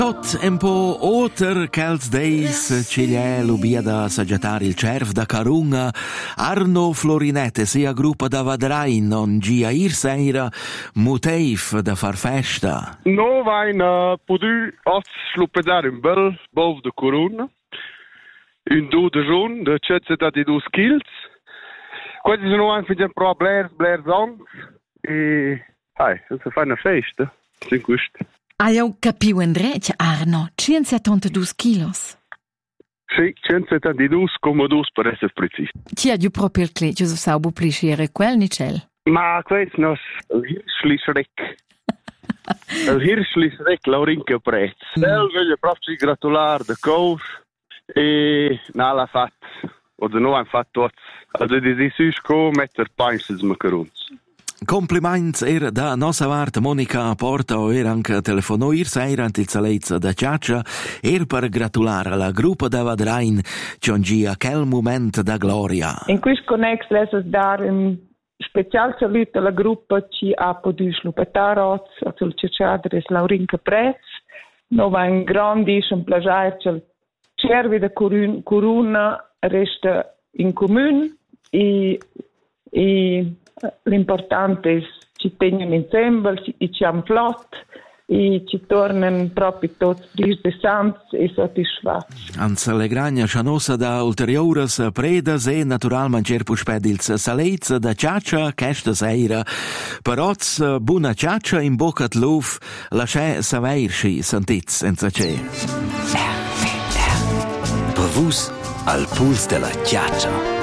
Tot un po' oter ch'els deis c'è l'ubia da saggiatare il cerv da Carunga, Arno Florinette sia gruppa da Vadrain non gia irseira muteif da far festa. No vain podu ots sluppedare un bel bov de Corona, un do de jaune de 72 kg. Questi sono anche un pro Blair songs e se fa una festa, sin questo. Io capivo in rete, Arno, 172 kilos. Sì, 172 come 2 per essere precisi. Ti ha giù proprio il clé, Giuseppe Saubo plisciere quel nicel. Ma questo non è il Hirschli-Schreck. Il Hirschli-Schreck, Laurinke Prez. Voglio proprio gratulare da coach e non l'ha fatto. O da noi hanno fatto tutto. Also di Süschko mettere painses macarons. Compliments da nostra parte Monica Porta o anche telefonò ieri il salezza da Ciaccia per gratulare alla gruppa da Vadrain Ciongia quel momento da gloria. In questo connesso lasciamo dare un speciale saluto alla gruppa che ha potuto sluppare sul ciacciadre Laurinke Prez. Noi va un grandissimo piacere che il cervi da Corona resta in comune e l'importante è che ci teniamo insieme, ci hanno flott e ci tornano proprio tutti risanti e soddisfatti. Anzi, le grania cianosa da ulteriores predas e naturalmente puspedils salezza da ciaccia questa sera. Però buona ciaccia in bocca di luf, lasciare saveirci sentits in sace. Per vus al puls della ciaccia.